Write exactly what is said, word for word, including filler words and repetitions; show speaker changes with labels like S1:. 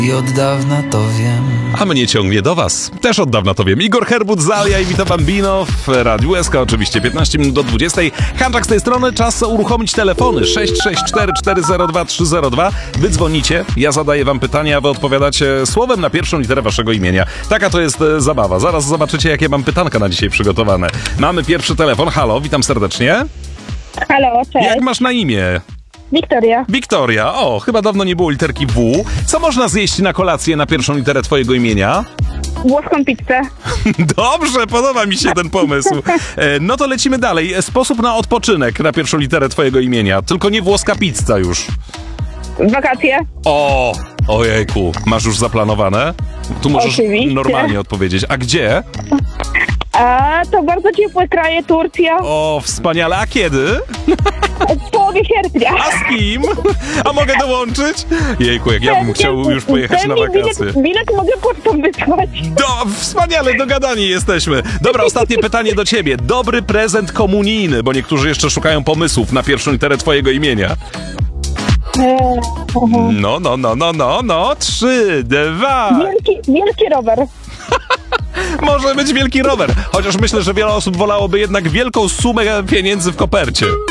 S1: I od dawna to wiem.
S2: A mnie ciągnie do was. Też od dawna to wiem. Igor Herbut, Zalia i Vito Bambino w Radiu S K, oczywiście piętnaście minut do dwudziestej. Handczak z tej strony, czas uruchomić telefony sześć sześć cztery cztery zero dwa trzy zero dwa. Wy dzwonicie, ja zadaję wam pytania, a wy odpowiadacie słowem na pierwszą literę waszego imienia. Taka to jest e, zabawa. Zaraz zobaczycie, jakie mam pytanka na dzisiaj przygotowane. Mamy pierwszy telefon. Halo, witam serdecznie.
S3: Halo, cześć.
S2: Jak masz na imię?
S3: Wiktoria.
S2: Wiktoria. O, chyba dawno nie było literki W. Co można zjeść na kolację na pierwszą literę twojego imienia?
S3: Włoską pizzę.
S2: Dobrze, podoba mi się ten pomysł. E, no to lecimy dalej. Sposób na odpoczynek na pierwszą literę twojego imienia. Tylko nie włoska pizza już.
S3: Wakacje.
S2: O, ojejku. Masz już zaplanowane? Tu możesz
S3: Oczywiście.
S2: normalnie odpowiedzieć. A gdzie?
S3: A to bardzo ciepłe kraje, Turcja.
S2: O, wspaniale. A kiedy?
S3: W połowie sierpnia.
S2: A z kim? A mogę dołączyć? Jejku, jak ja bym chciał już pojechać na wakacje.
S3: Bilet, bilet mogę pocztą wysłać.
S2: Do, wspaniale, dogadani jesteśmy. Dobra, ostatnie pytanie do ciebie. Dobry prezent komunijny, bo niektórzy jeszcze szukają pomysłów na pierwszą literę twojego imienia. No, no, no, no, no, no. Trzy, dwa.
S3: Wielki, wielki rower.
S2: Może być wielki rower. Chociaż myślę, że wiele osób wolałoby jednak wielką sumę pieniędzy w kopercie.